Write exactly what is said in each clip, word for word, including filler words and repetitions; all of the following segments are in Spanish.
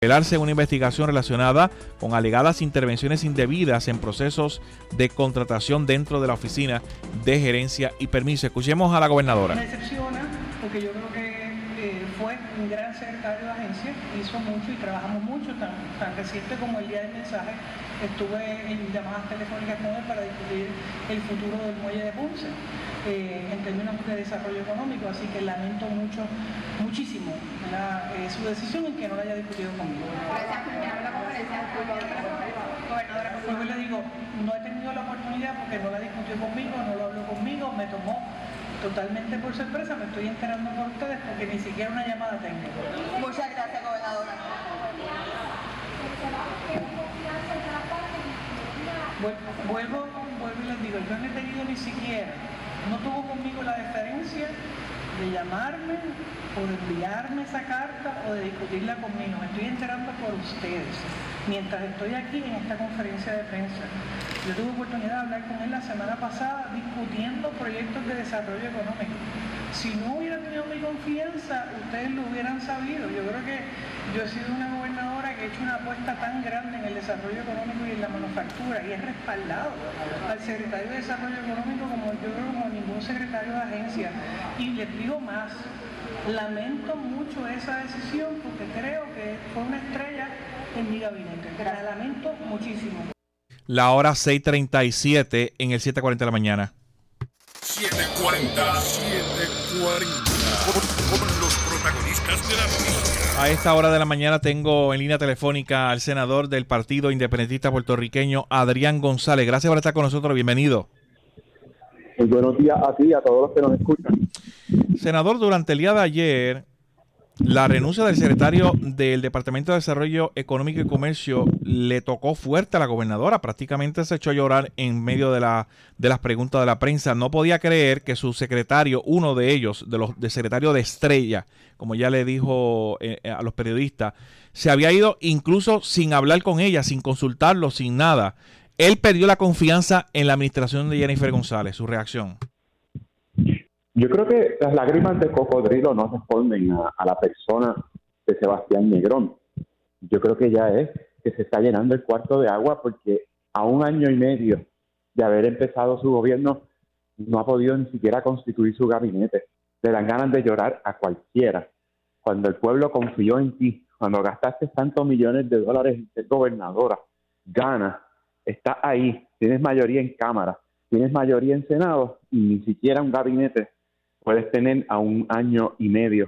revelarse una investigación relacionada con alegadas intervenciones indebidas en procesos de contratación dentro de la Oficina de Gerencia y Permiso. Escuchemos a la gobernadora. Me decepciona porque yo creo que eh, fue un gran secretario de agencia, hizo mucho y trabajamos mucho, tan, tan reciente como el día del mensaje. Estuve en llamadas telefónicas con él para discutir el futuro del muelle de Ponce eh, en términos de desarrollo económico, así que lamento mucho, muchísimo la, eh, su decisión en que no la haya discutido conmigo. Gracias, primero la conferencia, gobernadora. Pues le digo, no he tenido la oportunidad porque no la discutió conmigo, no lo habló conmigo, me tomó totalmente por sorpresa, me estoy enterando por ustedes porque ni siquiera una llamada tengo. Muchas gracias, gobernadora. Vuelvo, vuelvo y les digo, yo no he tenido ni siquiera, no tuvo conmigo la deferencia de llamarme o de enviarme esa carta o de discutirla conmigo. Me estoy enterando por ustedes. Mientras estoy aquí en esta conferencia de prensa, yo tuve oportunidad de hablar con él la semana pasada discutiendo proyectos de desarrollo económico. Si no hubiera tenido mi confianza, ustedes lo hubieran sabido. Yo creo que yo he sido una gobernadora que ha hecho una apuesta tan grande en el desarrollo económico y en la manufactura y he respaldado al secretario de Desarrollo Económico como yo creo como ningún secretario de agencia. Y les digo más, lamento mucho esa decisión porque creo que fue una estrella en mi gabinete. La lamento muchísimo. La hora seis treinta y siete en el siete cuarenta de la mañana. siete cuarenta, siete cuarenta, con, con los protagonistas de la noticia. A esta hora de la mañana tengo en línea telefónica al senador del Partido Independentista Puertorriqueño, Adrián González. Gracias por estar con nosotros, bienvenido. Muy buenos días a ti y a todos los que nos escuchan. Senador, durante el día de ayer, la renuncia del secretario del Departamento de Desarrollo Económico y Comercio le tocó fuerte a la gobernadora. Prácticamente se echó a llorar en medio de, la, de las preguntas de la prensa. No podía creer que su secretario, uno de ellos, de los de secretario de estrella, como ya le dijo eh, a los periodistas, se había ido incluso sin hablar con ella, sin consultarlo, sin nada. Él perdió la confianza en la administración de Jennifer González. Su reacción. Yo creo que las lágrimas de cocodrilo no responden a, a la persona de Sebastián Negrón. Yo creo que ya es que se está llenando el cuarto de agua porque a un año y medio de haber empezado su gobierno no ha podido ni siquiera constituir su gabinete. Le dan ganas de llorar a cualquiera. Cuando el pueblo confió en ti, cuando gastaste tantos millones de dólares en ser gobernadora, ganas, estás ahí, tienes mayoría en Cámara, tienes mayoría en Senado y ni siquiera un gabinete puedes tener a un año y medio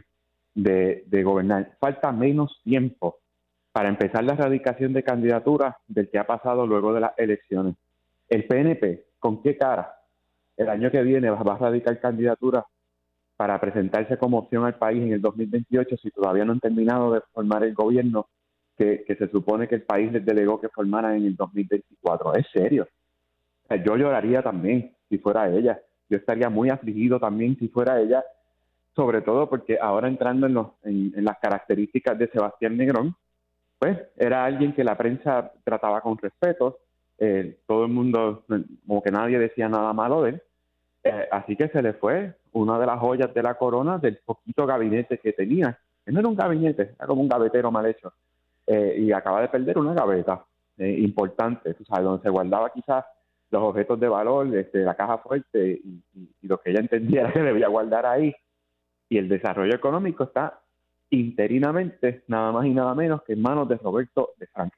de, de gobernar. Falta menos tiempo para empezar la erradicación de candidaturas del que ha pasado luego de las elecciones. El P N P, ¿con qué cara el año que viene va a radicar candidaturas para presentarse como opción al país en el dos mil veintiocho si todavía no han terminado de formar el gobierno que, que se supone que el país les delegó que formaran en el dos mil veinticuatro? Es serio. O sea, yo lloraría también si fuera ella. Yo estaría muy afligido también si fuera ella, sobre todo porque ahora entrando en, los, en, en las características de Sebastián Negrón, pues era alguien que la prensa trataba con respeto, eh, todo el mundo, como que nadie decía nada malo de él, eh, así que se le fue una de las joyas de la corona del poquito gabinete que tenía. Él no era un gabinete, era como un gavetero mal hecho, eh, y acaba de perder una gaveta eh, importante, tú sabes, donde se guardaba quizás los objetos de valor, este, la caja fuerte y, y, y lo que ella entendía que debía guardar ahí. Y el desarrollo económico está interinamente, nada más y nada menos que en manos de Roberto de Frank.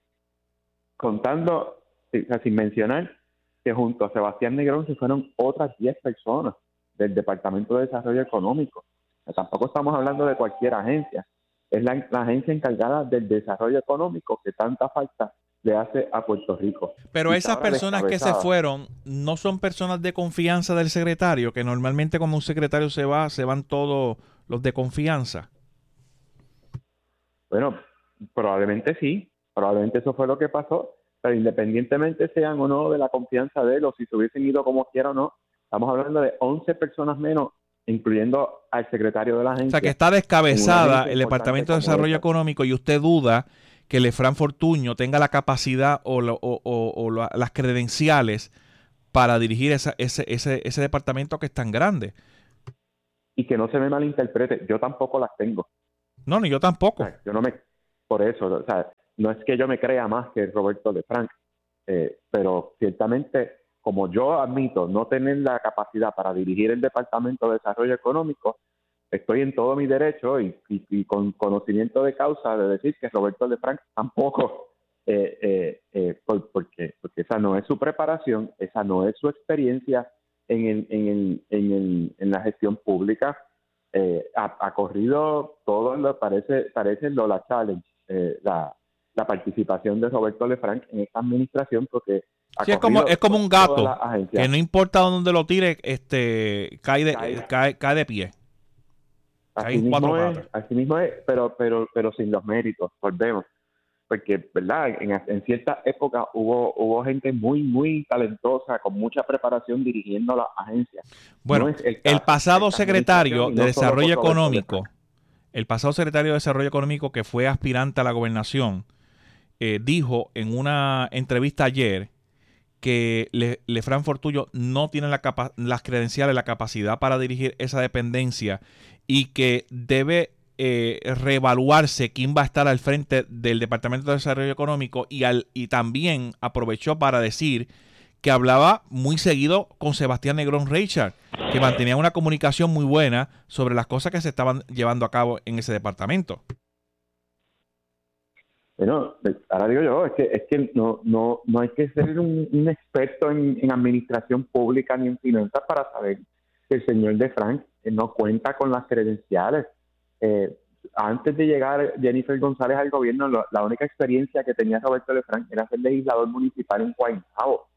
Contando, o sea, sin mencionar que junto a Sebastián Negrón se fueron otras diez personas del Departamento de Desarrollo Económico. O sea, tampoco estamos hablando de cualquier agencia. Es la, la agencia encargada del desarrollo económico que tanta falta le hace a Puerto Rico. Pero esas personas que se fueron no son personas de confianza del secretario, que normalmente cuando un secretario se va, se van todos los de confianza. Bueno, probablemente sí, probablemente eso fue lo que pasó, pero independientemente sean o no de la confianza de él o si se hubiesen ido como quiera o no, estamos hablando de once personas menos, incluyendo al secretario de la agencia. O sea, que está descabezada el Departamento de Desarrollo Económico y usted duda que Lefran Fortuño tenga la capacidad o, lo, o, o, o la, las credenciales para dirigir esa, ese, ese, ese departamento que es tan grande. Y que no se me malinterprete, yo tampoco las tengo. No, ni yo tampoco. O sea, yo no me por eso, o sea, no es que yo me crea más que Roberto Lefranc, eh, pero ciertamente, como yo admito no tener la capacidad para dirigir el Departamento de Desarrollo Económico, estoy en todo mi derecho y, y, y con conocimiento de causa de decir que Roberto Lefranc tampoco, eh, eh, eh, por, porque, porque esa no es su preparación, esa no es su experiencia en, el, en, el, en, el, en la gestión pública. Eh, ha, ha corrido todo lo parece parece Lola Challenge, eh, la, la participación de Roberto Lefranc en esta administración, porque sí, es como es como un gato que no importa dónde lo tire, este cae de cae, cae, cae de pie. Así mismo, es, así mismo es, pero pero pero sin los méritos, volvemos, porque verdad en, en cierta época hubo hubo gente muy muy talentosa con mucha preparación dirigiendo las agencias. Bueno, no es el, caso, el pasado secretario de no Desarrollo Económico, el pasado secretario de Desarrollo Económico que fue aspirante a la gobernación, eh, dijo en una entrevista ayer que Le, Lefranc Fortullo no tiene la capa, las credenciales, la capacidad para dirigir esa dependencia y que debe eh, reevaluarse quién va a estar al frente del Departamento de Desarrollo Económico, y, al, y también aprovechó para decir que hablaba muy seguido con Sebastián Negrón Reichard, que mantenía una comunicación muy buena sobre las cosas que se estaban llevando a cabo en ese departamento. Bueno, ahora digo yo, es que es que no no no hay que ser un, un experto en, en administración pública ni en finanzas para saber que el señor Lefranc eh, no cuenta con las credenciales. Eh, antes de llegar Jennifer González al gobierno, lo, la única experiencia que tenía Roberto Lefranc era ser legislador municipal en Guaynabo.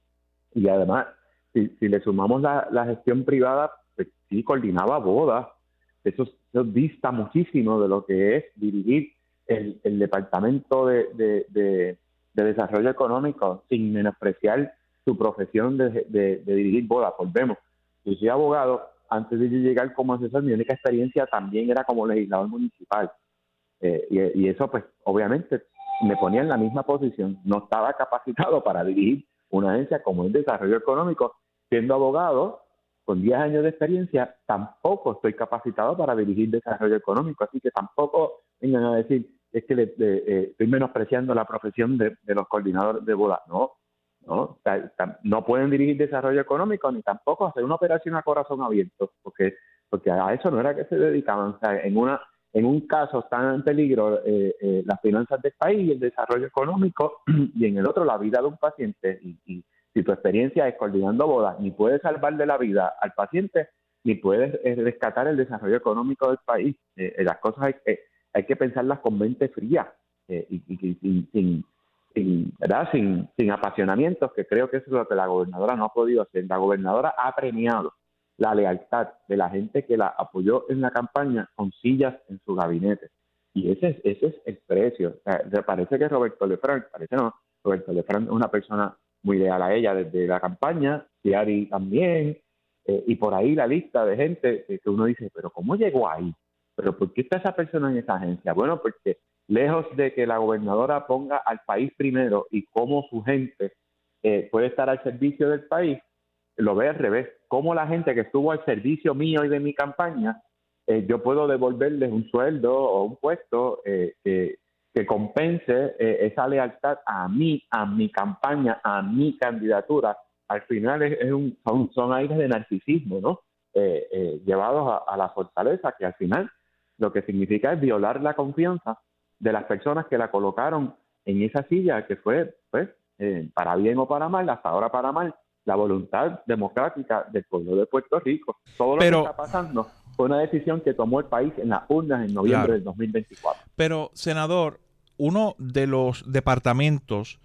Y además, si, si le sumamos la, la gestión privada, pues sí, coordinaba bodas. Eso, eso dista muchísimo de lo que es dirigir El, el Departamento de, de, de, de Desarrollo Económico, sin menospreciar su profesión de, de, de dirigir bodas. Volvemos. Yo soy abogado. Antes de llegar como asesor, mi única experiencia también era como legislador municipal. Eh, y, y eso, pues, obviamente, me ponía en la misma posición. No estaba capacitado para dirigir una agencia como el Desarrollo Económico. Siendo abogado, con diez años de experiencia, tampoco estoy capacitado para dirigir Desarrollo Económico. Así que tampoco vengan a decir es que le, le, eh, estoy menospreciando la profesión de, de los coordinadores de bodas. No, no, no pueden dirigir desarrollo económico ni tampoco hacer una operación a corazón abierto, porque porque a eso no era que se dedicaban. O sea, en una en un caso están en peligro eh, eh, las finanzas del país y el desarrollo económico, y en el otro la vida de un paciente. Y, y si tu experiencia es coordinando bodas, ni puedes salvarle la vida al paciente, ni puedes eh, rescatar el desarrollo económico del país. Eh, las cosas hay que... Eh, hay que pensarlas con mente fría eh, y, y, y sin, sin, sin, ¿verdad? Sin, sin apasionamientos, que creo que eso es lo que la gobernadora no ha podido hacer. La gobernadora ha premiado la lealtad de la gente que la apoyó en la campaña con sillas en su gabinete. Y ese es, ese es el precio. O sea, parece que Roberto Lefranc, parece no, Roberto Lefranc es una persona muy leal a ella desde la campaña, Ciari también, eh, y por ahí la lista de gente que, que uno dice, pero ¿cómo llegó ahí? ¿Pero por qué está esa persona en esa agencia? Bueno, porque lejos de que la gobernadora ponga al país primero y cómo su gente eh, puede estar al servicio del país, lo ve al revés. Cómo la gente que estuvo al servicio mío y de mi campaña, eh, yo puedo devolverles un sueldo o un puesto eh, que, que compense eh, esa lealtad a mí, a mi campaña, a mi candidatura. Al final es, es un, son, son aires de narcisismo, ¿no? Eh, eh, llevados a, a la fortaleza, que al final lo que significa es violar la confianza de las personas que la colocaron en esa silla, que fue, pues, eh, para bien o para mal, hasta ahora para mal, la voluntad democrática del pueblo de Puerto Rico. Todo lo pero, que está pasando fue una decisión que tomó el país en las urnas en noviembre claro. del dos mil veinticuatro. Pero, senador, uno de los departamentos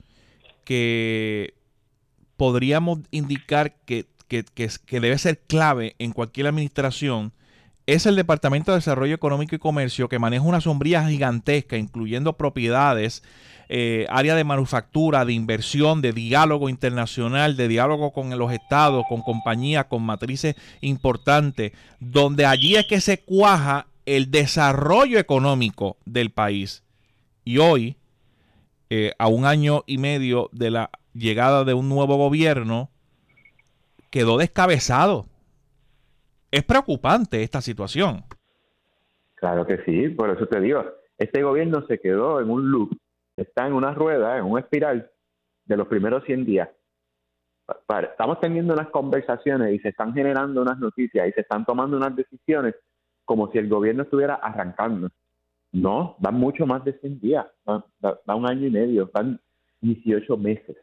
que podríamos indicar que, que, que, que debe ser clave en cualquier administración es el Departamento de Desarrollo Económico y Comercio, que maneja una sombrilla gigantesca, incluyendo propiedades, eh, área de manufactura, de inversión, de diálogo internacional, de diálogo con los estados, con compañías, con matrices importantes, donde allí es que se cuaja el desarrollo económico del país. Y hoy, eh, a un año y medio de la llegada de un nuevo gobierno, quedó descabezado. Es preocupante esta situación. Claro que sí, por eso te digo, Este gobierno se quedó en un loop, está en una rueda, en una espiral de los primeros cien días. Estamos teniendo unas conversaciones y se están generando unas noticias y se están tomando unas decisiones como si el gobierno estuviera arrancando. No, van mucho más de cien días, van, van un año y medio, van dieciocho meses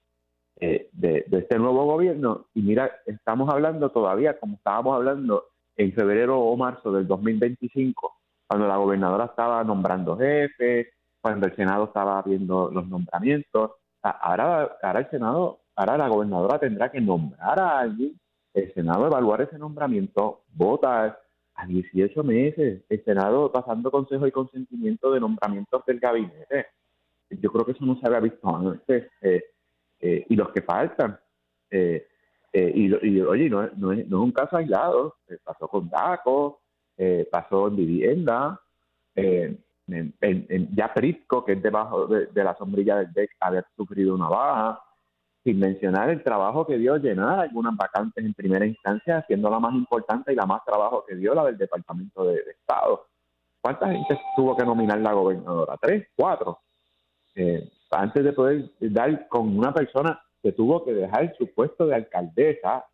eh, de, de este nuevo gobierno. Y mira, estamos hablando todavía como estábamos hablando en febrero o marzo del dos mil veinticinco, cuando la gobernadora estaba nombrando jefes, cuando el Senado estaba viendo los nombramientos. Ahora, ahora el Senado, ahora la gobernadora tendrá que nombrar a alguien, el Senado evaluar ese nombramiento, votar a dieciocho meses, el Senado pasando consejo y consentimiento de nombramientos del gabinete. Yo creo que eso no se había visto antes. Eh, eh, y los que faltan. Eh, eh, y, y, oye, no, no, es, no es un caso aislado. Eh, pasó con DACO, eh, pasó en vivienda, eh, en, en, en ya Prisco, que es debajo de, de la sombrilla del D E C, haber sufrido una baja, sin mencionar el trabajo que dio llenar algunas vacantes en primera instancia, siendo la más importante y la más trabajo que dio la del Departamento de, de Estado. ¿Cuánta gente tuvo que nominar la gobernadora? ¿Tres? ¿Cuatro? Eh, antes de poder dar con una persona que tuvo que dejar su puesto de alcaldesa,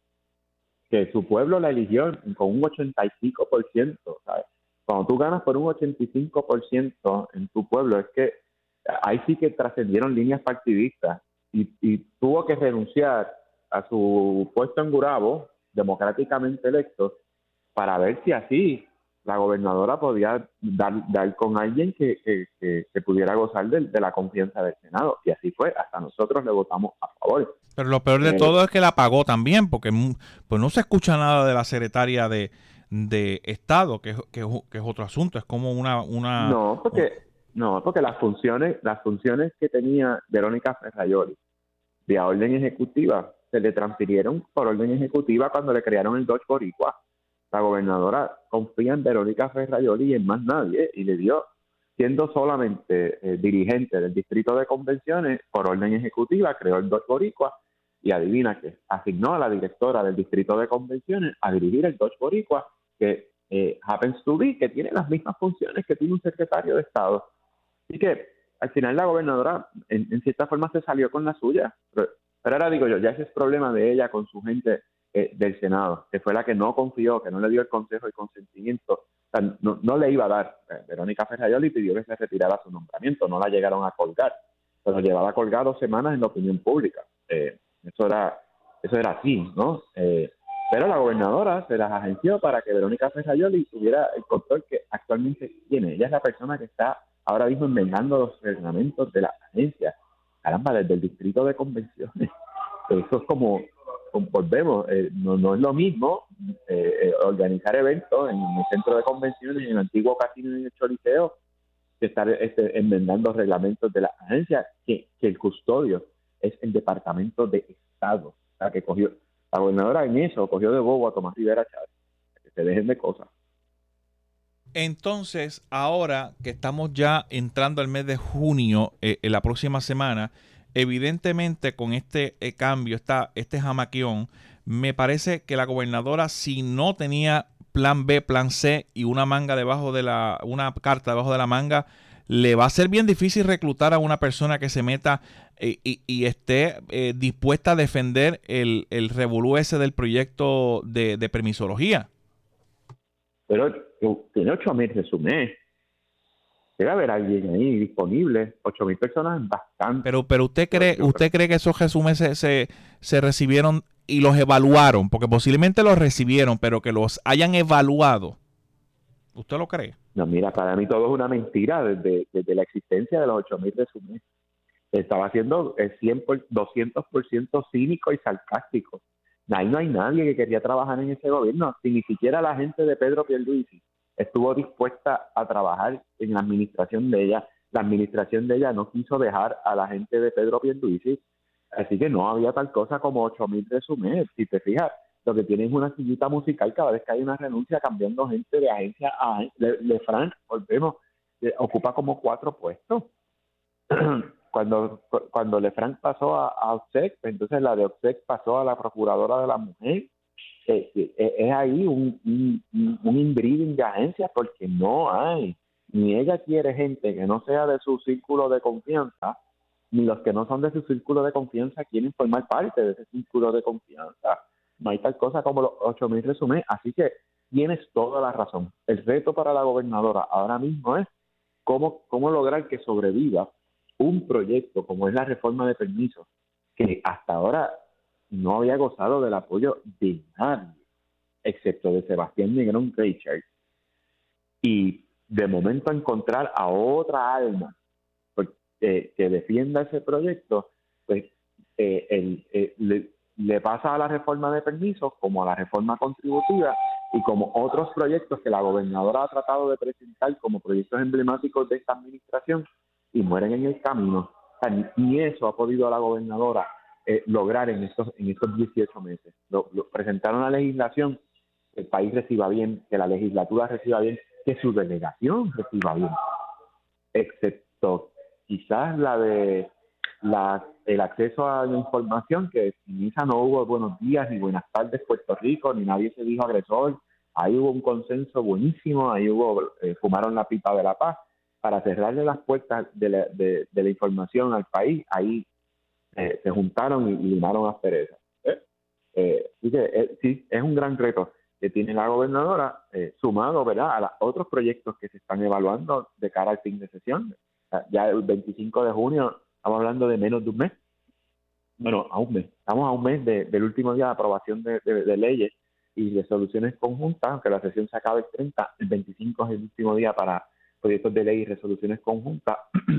que su pueblo la eligió con un ochenta y cinco por ciento, ¿sabes? Cuando tú ganas por un ochenta y cinco por ciento en tu pueblo, es que ahí sí que trascendieron líneas partidistas y, y tuvo que renunciar a su puesto en Gurabo, democráticamente electo, para ver si así la gobernadora podía dar, dar con alguien que, que, que, que pudiera gozar de, de la confianza del Senado. Y así fue, hasta nosotros le votamos a favor. Pero lo peor de eh, todo es que la pagó también, porque pues no se escucha nada de la secretaria de, de Estado, que, que, que es otro asunto, es como una... una no, porque, no, porque las funciones las funciones que tenía Verónica Ferraioli de orden ejecutiva se le transfirieron por orden ejecutiva cuando le crearon el Dodge Boricua. La gobernadora confía en Verónica Ferraioli y en más nadie, y le dio, siendo solamente eh, dirigente del distrito de convenciones, por orden ejecutiva, creó el Dodge Boricua, y adivina que asignó a la directora del distrito de convenciones a dirigir el Dodge Boricua, que eh, happens to be, que tiene las mismas funciones que tiene un secretario de Estado. Así que al final la gobernadora, en, en cierta forma, se salió con la suya. Pero, pero ahora digo yo, ya ese es problema de ella con su gente Eh, del Senado, que fue la que no confió, que no le dio el consejo y consentimiento, o sea, no, no le iba a dar. Eh, Verónica Ferraioli pidió que se retirara su nombramiento, no la llegaron a colgar, pero llevaba colgado semanas en la opinión pública. Eh, eso era eso era así, ¿no? Eh, pero la gobernadora se las agenció para que Verónica Ferraioli tuviera el control que actualmente tiene. Ella es la persona que está ahora mismo enmendando los reglamentos de la agencia. Caramba, desde el distrito de convenciones. Eso es como volvemos, eh, no, no es lo mismo eh, eh, organizar eventos en el centro de convenciones, en el antiguo casino y en el Choliseo, que estar este, enmendando reglamentos de la agencia, que, que el custodio es el Departamento de Estado. O sea, que cogió, la gobernadora en eso cogió de bobo a Tomás Rivera Chávez. Que se dejen de cosas. Entonces, ahora que estamos ya entrando al mes de junio, eh, en la próxima semana, evidentemente con este eh, cambio, esta, este jamaquión, me parece que la gobernadora, si no tenía plan B, plan C y una manga debajo de la, una carta debajo de la manga, le va a ser bien difícil reclutar a una persona que se meta eh, y, y esté eh, dispuesta a defender el, el revolú ese del proyecto de, de permisología. Pero tiene ocho mil resúmenes. Debe haber alguien ahí disponible. Ocho mil personas es bastante. Pero, pero usted cree, usted cree que esos resúmenes se, se, se recibieron y los evaluaron, porque posiblemente los recibieron, pero que los hayan evaluado. ¿Usted lo cree? No, mira, para mí todo es una mentira desde, desde la existencia de los ocho mil resúmenes. Estaba siendo cien por, doscientos por ciento cínico y sarcástico. Ahí no hay nadie que quería trabajar en ese gobierno, si ni siquiera la gente de Pedro Pierluisi estuvo dispuesta a trabajar en la administración de ella. La administración de ella no quiso dejar a la gente de Pedro Pierluisi, así que no había tal cosa como ocho mil resúmenes. Si te fijas, lo que tienen es una sillita musical cada vez que hay una renuncia, cambiando gente de agencia a agencia. Le, Lefranc, volvemos, eh, ocupa como cuatro puestos. Cuando cuando Lefranc pasó a, a O P S E C, entonces la de O P S E C pasó a la Procuradora de la Mujer. Eh, eh, es ahí un, un, un inbreeding de agencias porque no hay ni ella quiere gente que no sea de su círculo de confianza, ni los que no son de su círculo de confianza quieren formar parte de ese círculo de confianza. No hay tal cosa como los ocho mil resúmenes, así que tienes toda la razón. El reto para la gobernadora ahora mismo es cómo, cómo lograr que sobreviva un proyecto como es la reforma de permisos, que hasta ahora no había gozado del apoyo de nadie, excepto de Sebastián Negrón Richard. Y de momento encontrar a otra alma eh, que defienda ese proyecto, pues eh, el, eh, le, le pasa a la reforma de permisos como a la reforma contributiva y como otros proyectos que la gobernadora ha tratado de presentar como proyectos emblemáticos de esta administración y mueren en el camino. O sea, ni, ni eso ha podido la gobernadora eh, lograr en estos en estos dieciocho meses. Lo, lo, presentaron la legislación, que el país reciba bien, que la legislatura reciba bien, que su delegación reciba bien, excepto quizás la de la, el acceso a la información, que en esa no hubo buenos días ni buenas tardes Puerto Rico, ni nadie se dijo agresor. Ahí hubo un consenso buenísimo, ahí hubo eh, fumaron la pipa de la paz para cerrarle las puertas de la, de, de la información al país. Ahí eh, se juntaron y, y limaron asperezas. ¿eh? Eh, así que eh, sí, es un gran reto que tiene la gobernadora, eh, sumado, ¿verdad?, a los otros proyectos que se están evaluando de cara al fin de sesión. Ya el veinticinco de junio, estamos hablando de menos de un mes. Bueno, a un mes. Estamos a un mes de, del último día de aprobación de, de, de leyes y resoluciones conjuntas, aunque la sesión se acabe el treinta, el veinticinco es el último día para proyectos de ley y resoluciones conjuntas.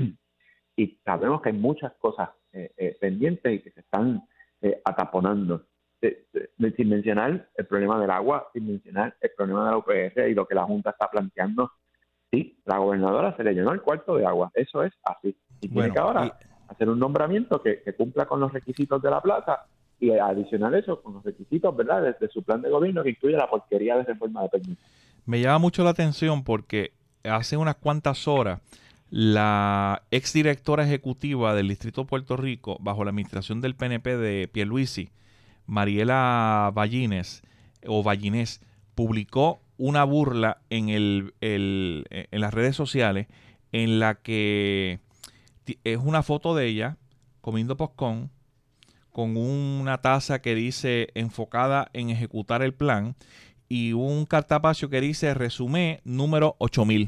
Y sabemos que hay muchas cosas eh, eh, pendientes y que se están eh, ataponando. Eh, eh, sin mencionar el problema del agua, sin mencionar el problema de la U P R y lo que la Junta está planteando. Sí, la gobernadora se le llenó el cuarto de agua, eso es así. Y tiene Bueno, que ahora y... hacer un nombramiento que, que cumpla con los requisitos de la plaza y adicionar eso con los requisitos, ¿verdad?, desde su plan de gobierno que incluye la porquería de reforma de permisos. Me llama mucho la atención porque hace unas cuantas horas la exdirectora ejecutiva del Distrito de Puerto Rico, bajo la administración del P N P de Pierluisi, Mariela Ballines, o Ballinés, publicó una burla en el, el en las redes sociales en la que es una foto de ella comiendo popcorn con una taza que dice enfocada en ejecutar el plan y un cartapacio que dice resumen número ocho mil.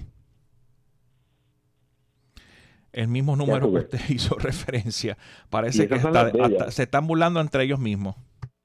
El mismo número que usted hizo referencia. Parece que hasta, hasta se están burlando entre ellos mismos.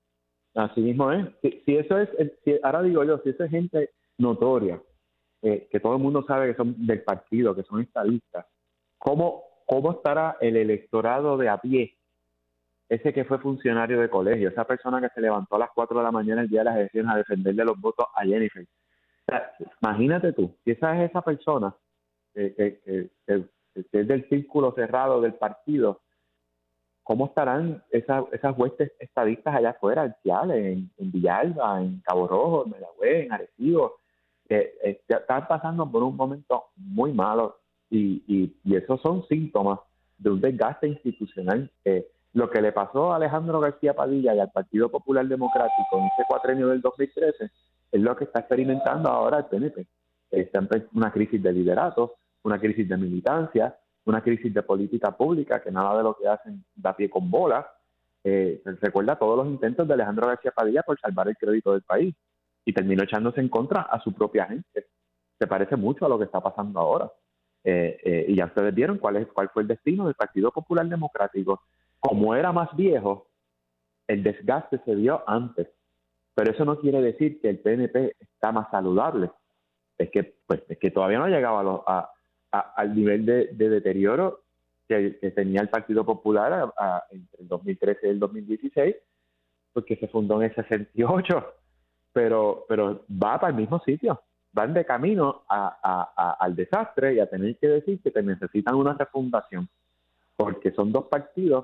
Así mismo es. Si, si eso es, si, ahora digo yo, si eso es gente notoria, eh, que todo el mundo sabe que son del partido, que son estadistas, ¿cómo, cómo estará el electorado de a pie? Ese que fue funcionario de colegio, esa persona que se levantó a las cuatro de la mañana el día de las elecciones a defenderle los votos a Jennifer. O sea, imagínate tú, si esa es esa persona eh, que, que, que, que es del círculo cerrado del partido, ¿cómo estarán esas, esas huestes estadistas allá afuera, en Ciales, en, en Villalba, en Cabo Rojo, en Mayagüez, en Arecibo? Eh, eh, están pasando por un momento muy malo y, y, y esos son síntomas de un desgaste institucional. Eh, lo que le pasó a Alejandro García Padilla y al Partido Popular Democrático en ese cuatrenio del dos mil trece es lo que está experimentando ahora el P N P. Está en una crisis de liderato, una crisis de militancia, una crisis de política pública, que nada de lo que hacen da pie con bola. Eh, recuerda todos los intentos de Alejandro García Padilla por salvar el crédito del país y terminó echándose en contra a su propia gente. Se parece mucho a lo que está pasando ahora. Eh, eh, y ya ustedes vieron cuál, es, cuál fue el destino del Partido Popular Democrático. Como era más viejo, el desgaste se dio antes. Pero eso no quiere decir que el P N P está más saludable. Es que, pues, es que todavía no ha llegado a los... A, A, al nivel de, de deterioro que, que tenía el Partido Popular a, a, entre el dos mil trece y el dos mil dieciséis, porque se fundó en el sesenta y ocho, pero, pero va para el mismo sitio, van de camino a, a, a, al desastre y a tener que decir que te necesitan una refundación, porque son dos partidos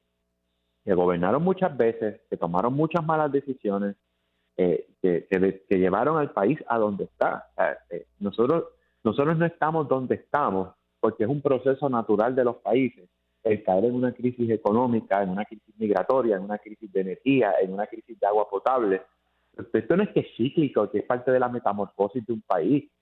que gobernaron muchas veces, que tomaron muchas malas decisiones, eh, que, que, que llevaron al país a donde está. O sea, eh, nosotros Nosotros no estamos donde estamos porque es un proceso natural de los países el caer en una crisis económica, en una crisis migratoria, en una crisis de energía, en una crisis de agua potable. Esto no es que es cíclico, que es parte de la metamorfosis de un país.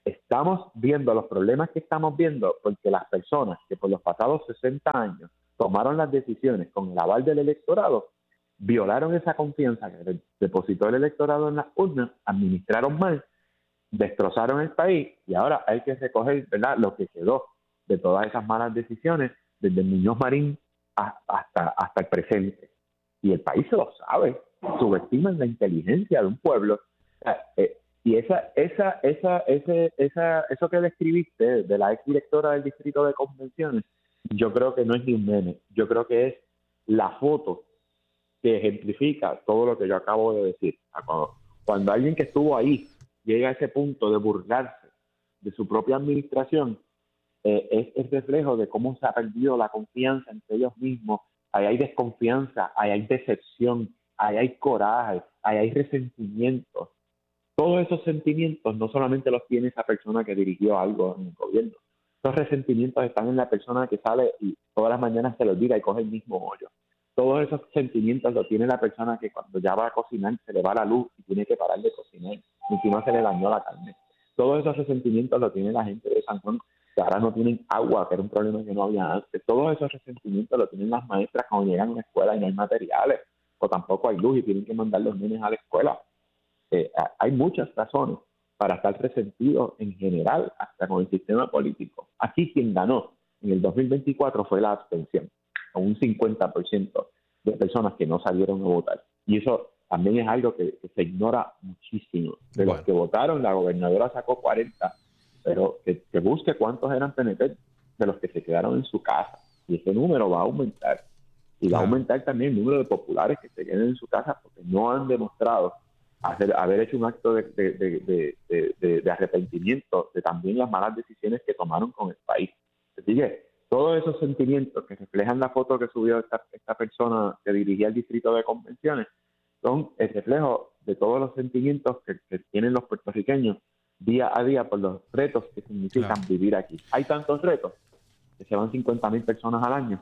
estamos viendo los problemas que estamos viendo porque las personas que por los pasados sesenta años tomaron las decisiones con el aval del electorado, violaron esa confianza que depositó el electorado en las urnas, administraron mal, destrozaron el país y ahora hay que recoger, ¿verdad?, lo que quedó de todas esas malas decisiones desde Muñoz Marín hasta, hasta el presente. Y el país se lo sabe, subestiman la inteligencia de un pueblo. Eh, y esa, esa, esa, ese, esa, eso que describiste de la exdirectora del Distrito de Convenciones, yo creo que no es ni un meme, yo creo que es la foto que ejemplifica todo lo que yo acabo de decir. Cuando, cuando alguien que estuvo ahí llega a ese punto de burlarse de su propia administración, eh, es el reflejo de cómo se ha perdido la confianza entre ellos mismos. Ahí hay desconfianza, ahí hay decepción, ahí hay coraje, ahí hay resentimiento. Todos esos sentimientos no solamente los tiene esa persona que dirigió algo en el gobierno. Esos resentimientos están en la persona que sale y todas las mañanas se lo olvida y coge el mismo hoyo. Todos esos sentimientos los tiene la persona que cuando ya va a cocinar se le va la luz y tiene que parar de cocinar. Encima se le dañó la carne. Todos esos resentimientos los tiene la gente de San Juan, que ahora no tienen agua, que era un problema que no había antes. Todos esos resentimientos los tienen las maestras cuando llegan a la escuela y no hay materiales, o tampoco hay luz y tienen que mandar los niños a la escuela. Eh, hay muchas razones para estar resentidos en general, hasta con el sistema político. Aquí quien ganó en el dos mil veinticuatro fue la abstención, con un cincuenta por ciento de personas que no salieron a votar. Y eso también es algo que, que se ignora muchísimo. De bueno. los que votaron, la gobernadora sacó cuarenta, pero que, que busque cuántos eran P N P de los que se quedaron en su casa. Y ese número va a aumentar. Y va a aumentar también el número de populares que se queden en su casa porque no han demostrado hacer, haber hecho un acto de, de, de, de, de, de, de arrepentimiento de también las malas decisiones que tomaron con el país. Así que todos esos sentimientos que reflejan la foto que subió esta, esta persona que dirigía el Distrito de Convenciones son el reflejo de todos los sentimientos que, que tienen los puertorriqueños día a día por los retos que significan claro. vivir aquí. Hay tantos retos que se van cincuenta mil personas al año.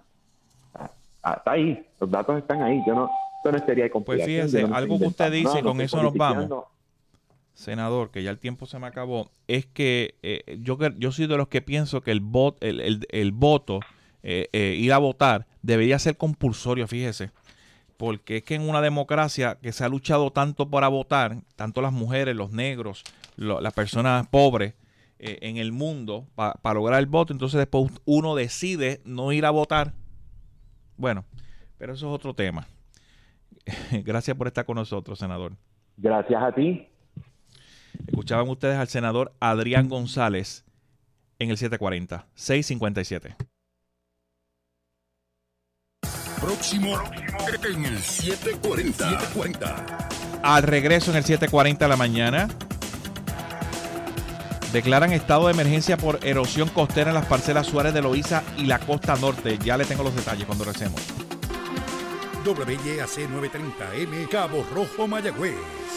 Está ahí, los datos están ahí. Yo no, yo no estaría con Pues fíjense, no algo que usted dice, y con eso nos vamos, senador, que ya el tiempo se me acabó, es que eh, yo yo soy de los que pienso que el, vot, el, el, el voto, eh, eh, ir a votar, debería ser compulsorio, fíjese. Porque es que en una democracia que se ha luchado tanto para votar, tanto las mujeres, los negros, lo, las personas pobres eh, en el mundo, para pa lograr el voto, entonces después uno decide no ir a votar. Bueno, pero eso es otro tema. Gracias por estar con nosotros, senador. Gracias a ti. Escuchaban ustedes al senador Adrián González en el siete cuarenta, seiscientos cincuenta y siete. Próximo en el siete cuarenta. siete cuarenta. Al regreso en el siete cuarenta de la mañana. Declaran estado de emergencia por erosión costera en las parcelas Suárez de Loíza y la costa norte. Ya le tengo los detalles cuando regresemos. W Y A C novecientos treinta M, Cabo Rojo, Mayagüez.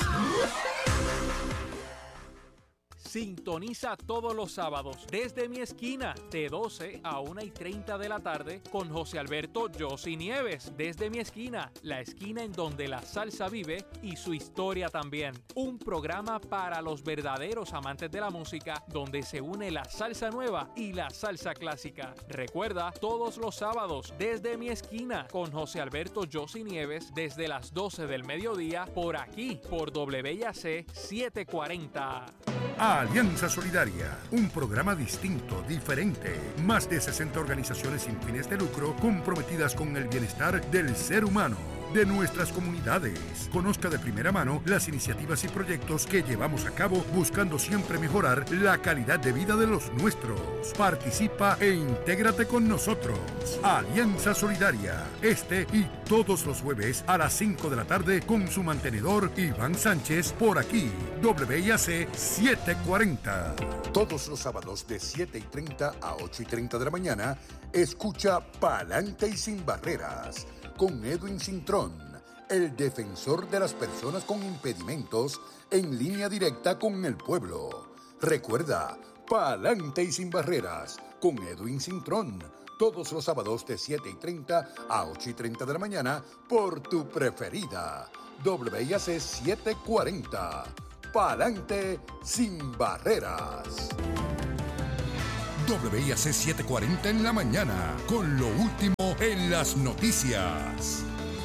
Sintoniza todos los sábados desde mi esquina de doce a una y treinta de la tarde con José Alberto Yossi Nieves. Desde mi esquina, la esquina en donde la salsa vive y su historia también. Un programa para los verdaderos amantes de la música donde se une la salsa nueva y la salsa clásica. Recuerda, todos los sábados desde mi esquina con José Alberto Yossi Nieves desde las doce del mediodía por aquí, por W Y A C setecientos cuarenta. Alianza Solidaria, un programa distinto, diferente. Más de sesenta organizaciones sin fines de lucro comprometidas con el bienestar del ser humano, de nuestras comunidades. Conozca de primera mano las iniciativas y proyectos que llevamos a cabo buscando siempre mejorar la calidad de vida de los nuestros. Participa e intégrate con nosotros. Alianza Solidaria, este y todos los jueves a las cinco de la tarde con su mantenedor Iván Sánchez por aquí, W Y A C setecientos cuarenta. Todos los sábados de siete y treinta a ocho y treinta de la mañana, escucha Pa'lante y Sin Barreras con Edwin Cintrón, el defensor de las personas con impedimentos en línea directa con el pueblo. Recuerda, Pa'lante y Sin Barreras con Edwin Cintrón, todos los sábados de siete y treinta a ocho y treinta de la mañana por tu preferida, W Y A C setecientos cuarenta. pa'lante sin barreras. W I A C setecientos cuarenta en la mañana, con lo último en las noticias.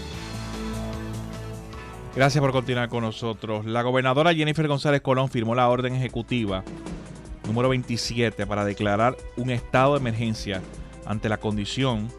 Gracias por continuar con nosotros. La gobernadora Jennifer González Colón firmó la orden ejecutiva número veintisiete para declarar un estado de emergencia ante la condición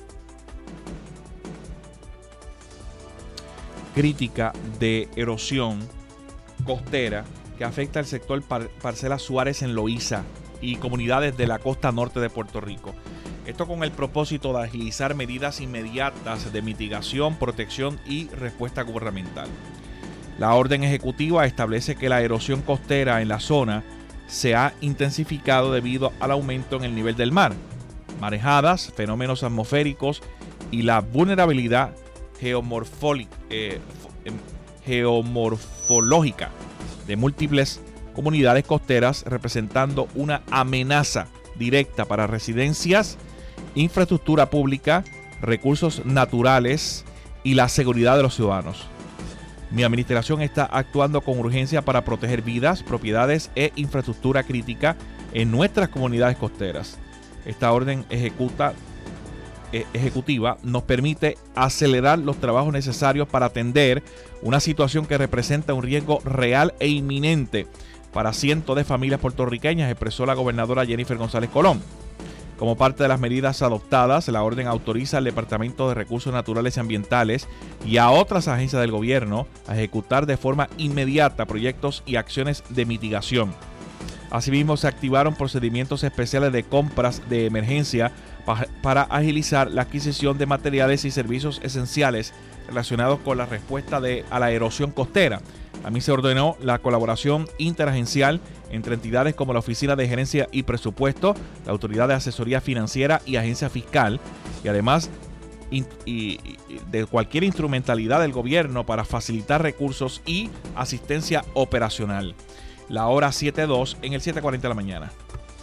crítica de erosión costera que afecta al sector Par- Parcela Suárez en Loíza y comunidades de la costa norte de Puerto Rico. Esto con el propósito de agilizar medidas inmediatas de mitigación, protección y respuesta gubernamental. La orden ejecutiva establece que la erosión costera en la zona se ha intensificado debido al aumento en el nivel del mar, marejadas, fenómenos atmosféricos y la vulnerabilidad geomorfoli- eh, geomorfológica de múltiples comunidades costeras, representando una amenaza directa para residencias, infraestructura pública, recursos naturales y la seguridad de los ciudadanos. Mi administración está actuando con urgencia para proteger vidas, propiedades e infraestructura crítica en nuestras comunidades costeras. Esta orden ejecuta, eh, ejecutiva nos permite acelerar los trabajos necesarios para atender una situación que representa un riesgo real e inminente para cientos de familias puertorriqueñas, expresó la gobernadora Jennifer González Colón. Como parte de las medidas adoptadas, la orden autoriza al Departamento de Recursos Naturales y Ambientales y a otras agencias del gobierno a ejecutar de forma inmediata proyectos y acciones de mitigación. Asimismo, se activaron procedimientos especiales de compras de emergencia pa- para agilizar la adquisición de materiales y servicios esenciales relacionados con la respuesta de, a la erosión costera. También se ordenó la colaboración interagencial entre entidades como la Oficina de Gerencia y Presupuesto, la Autoridad de Asesoría Financiera y Agencia Fiscal, y además in, y, y de cualquier instrumentalidad del gobierno para facilitar recursos y asistencia operacional. La hora siete dos en el siete cuarenta de la mañana.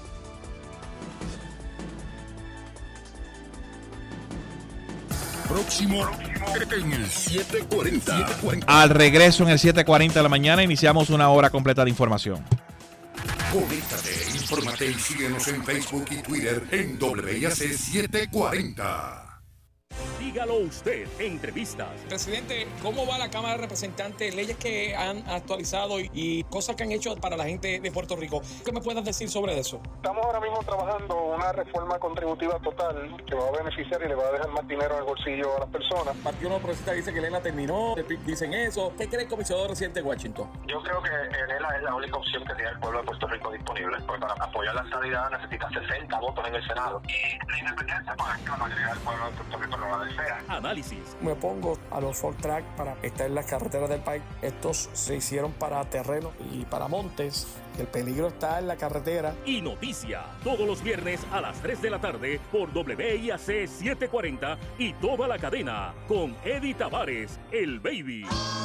Próximo en el siete cuarenta. Al regreso en el siete cuarenta de la mañana iniciamos una hora completa de información. Conéctate, infórmate y síguenos en Facebook y Twitter en W I A C setecientos cuarenta. Dígalo usted, entrevistas. Presidente, ¿cómo va la Cámara de Representantes? Leyes que han actualizado y, y cosas que han hecho para la gente de Puerto Rico. ¿Qué me puedes decir sobre eso? Estamos ahora mismo trabajando una reforma contributiva total que va a beneficiar y le va a dejar más dinero en el bolsillo a las personas. El Partido Nuevo Progresista dice que Elena terminó, el P I B dicen eso. ¿Qué cree el comisionado residente de Washington? Yo creo que Elena es la única opción que tiene el pueblo de Puerto Rico disponible, porque para apoyar la estabilidad necesita sesenta votos en el Senado. Y la independencia, pues la mayoría del pueblo de Puerto Rico no la desea. Análisis. Me opongo a los four track para estar en las carreteras del país. Estos se hicieron para terreno y para montes. El peligro está en la carretera. Y noticia, todos los viernes a las tres de la tarde por W I A C setecientos cuarenta y toda la cadena con Eddie Tavares, el Baby.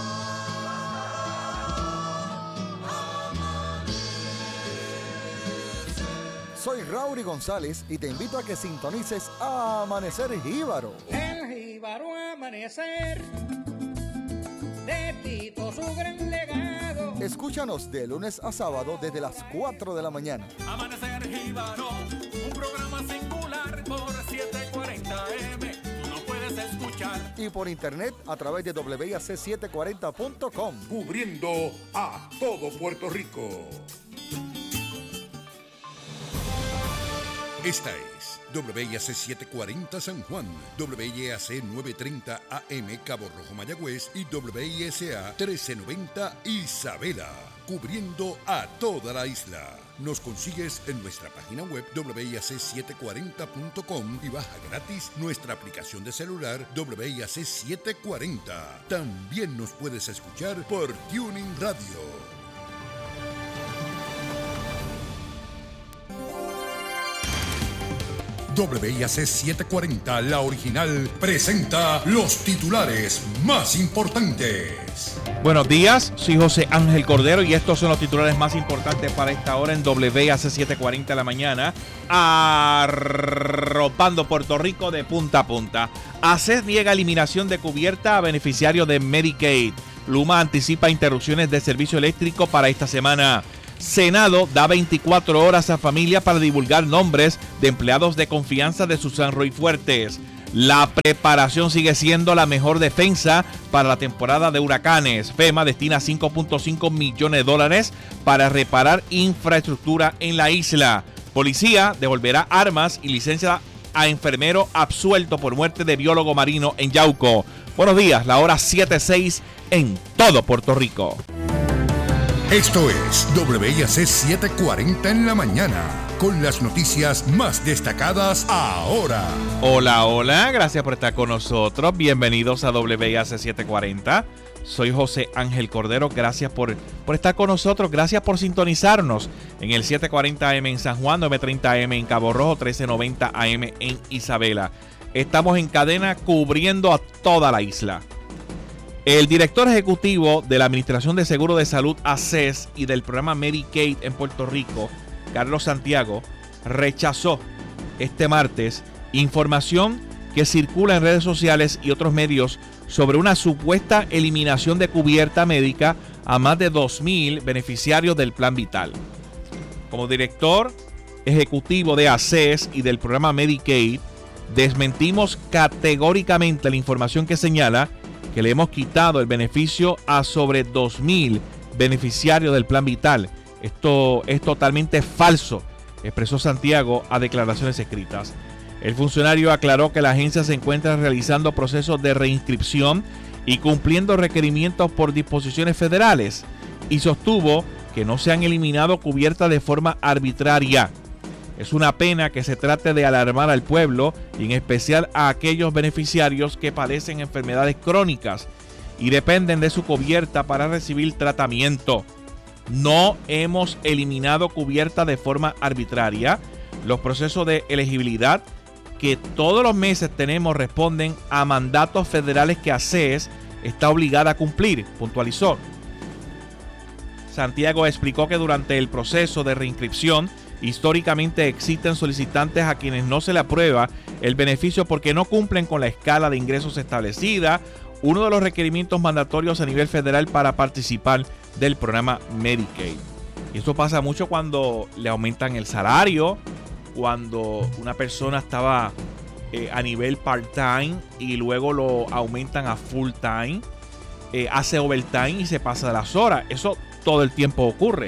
Soy Raury González y te invito a que sintonices Amanecer Jíbaro. El jíbaro amanecer, de Tito su gran legado. Escúchanos de lunes a sábado desde las cuatro de la mañana. Amanecer Jíbaro, un programa singular por setecientos cuarenta A M. Tú no puedes escuchar. Y por internet a través de W I A C setecientos cuarenta punto com. Cubriendo a todo Puerto Rico. Esta es W I A C setecientos cuarenta San Juan, W I A C novecientos treinta A M Cabo Rojo Mayagüez y W I S A trece noventa Isabela, cubriendo a toda la isla. Nos consigues en nuestra página web W I A C setecientos cuarenta punto com y baja gratis nuestra aplicación de celular W I A C setecientos cuarenta. También nos puedes escuchar por Tuning Radio. W I A C setecientos cuarenta, la original, presenta los titulares más importantes. Buenos días, soy José Ángel Cordero y estos son los titulares más importantes para esta hora en W I A C setecientos cuarenta de la mañana, arropando Puerto Rico de punta a punta. A C E S niega eliminación de cubierta a beneficiarios de Medicaid. Luma anticipa interrupciones de servicio eléctrico para esta semana. Senado da veinticuatro horas a familia para divulgar nombres de empleados de confianza de Susan Roy Fuertes. La preparación sigue siendo la mejor defensa para la temporada de huracanes. FEMA destina cinco punto cinco millones de dólares para reparar infraestructura en la isla. Policía devolverá armas y licencia a enfermero absuelto por muerte de biólogo marino en Yauco. Buenos días, la hora siete seis en todo Puerto Rico. Esto es W I A C setecientos cuarenta en la mañana, con las noticias más destacadas ahora. Hola, hola, gracias por estar con nosotros. Bienvenidos a W I A C setecientos cuarenta. Soy José Ángel Cordero, gracias por, por estar con nosotros, gracias por sintonizarnos en el setecientos cuarenta A M en San Juan, novecientos treinta A M en Cabo Rojo, trece noventa A M en Isabela. Estamos en cadena cubriendo a toda la isla. El director ejecutivo de la Administración de Seguro de Salud, A C E S, y del programa Medicaid en Puerto Rico, Carlos Santiago, rechazó este martes información que circula en redes sociales y otros medios sobre una supuesta eliminación de cubierta médica a más de dos mil beneficiarios del Plan Vital. Como director ejecutivo de A C E S y del programa Medicaid, desmentimos categóricamente la información que señala que le hemos quitado el beneficio a sobre dos mil beneficiarios del Plan Vital. Esto es totalmente falso, expresó Santiago a declaraciones escritas. El funcionario aclaró que la agencia se encuentra realizando procesos de reinscripción y cumpliendo requerimientos por disposiciones federales, y sostuvo que no se han eliminado cubiertas de forma arbitraria. Es una pena que se trate de alarmar al pueblo y en especial a aquellos beneficiarios que padecen enfermedades crónicas y dependen de su cubierta para recibir tratamiento. No hemos eliminado cubierta de forma arbitraria. Los procesos de elegibilidad que todos los meses tenemos responden a mandatos federales que A C E S está obligada a cumplir, puntualizó. Santiago explicó que durante el proceso de reinscripción históricamente existen solicitantes a quienes no se le aprueba el beneficio porque no cumplen con la escala de ingresos establecida, uno de los requerimientos mandatorios a nivel federal para participar del programa Medicaid. Y esto pasa mucho cuando le aumentan el salario, cuando una persona estaba eh, a nivel part-time y luego lo aumentan a full-time, eh, hace overtime y se pasa de las horas. Eso todo el tiempo ocurre.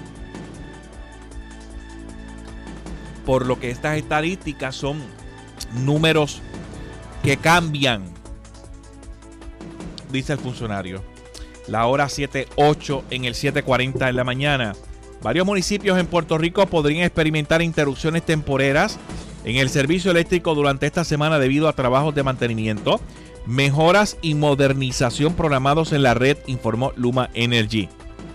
Por lo que estas estadísticas son números que cambian, dice el funcionario. La hora siete ocho en el siete cuarenta en la mañana. Varios municipios en Puerto Rico podrían experimentar interrupciones temporeras en el servicio eléctrico durante esta semana debido a trabajos de mantenimiento, mejoras y modernización programados en la red, informó Luma Energy.